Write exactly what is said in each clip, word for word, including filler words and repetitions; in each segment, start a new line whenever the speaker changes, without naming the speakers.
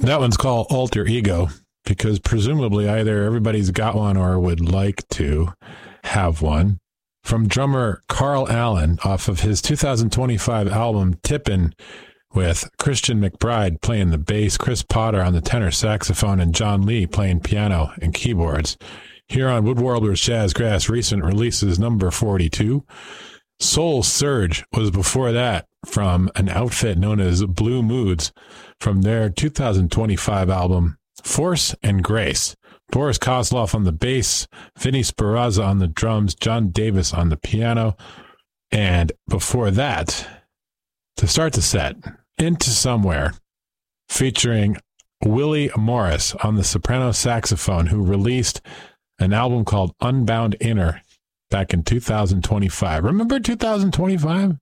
That one's called Alter Ego because presumably either everybody's got one or would like to have one. From drummer Carl Allen off of his two thousand twenty-five album Tippin', with Christian McBride playing the bass, Chris Potter on the tenor saxophone, and John Lee playing piano and keyboards. Here on Woodwarblers Jazzgrass recent releases number forty-two. Soul Surge was before that from an outfit known as Blue Moods from their two thousand twenty-five album Force and Grace. Boris Kozlov on the bass, Vinny Speranza on the drums, John Davis on the piano. And before that, to start the set, Into Somewhere, featuring Willie Morris on the soprano saxophone, who released an album called Unbound Inner back in two thousand twenty-five. Remember two thousand twenty-five?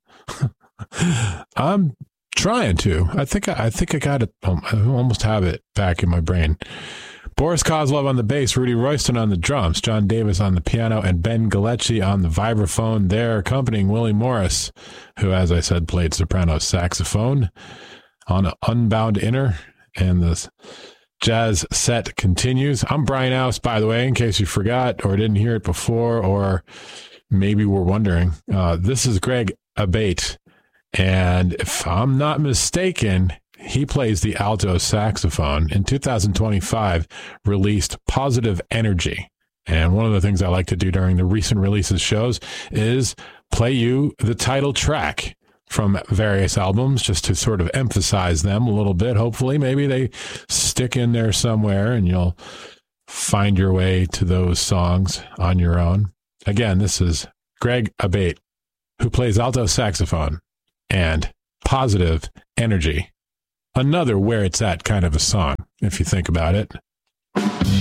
I'm trying to. I think I, I think I got it. I almost have it back in my brain. Boris Kozlov on the bass, Rudy Royston on the drums, John Davis on the piano, and Ben Galecki on the vibraphone there, accompanying Willie Morris, who, as I said, played soprano saxophone on Unbound Inner. And the jazz set continues. I'm Brian Aus, by the way, in case you forgot or didn't hear it before, or maybe were wondering. Uh, this is Greg Abate, and if I'm not mistaken, he plays the alto saxophone. In two thousand twenty-five, released Positive Energy. And one of the things I like to do during the recent releases shows is play you the title track from various albums just to sort of emphasize them a little bit. Hopefully, maybe they stick in there somewhere and you'll find your way to those songs on your own. Again, this is Greg Abate, who plays alto saxophone and Positive Energy. Another Where It's At kind of a song, if you think about it.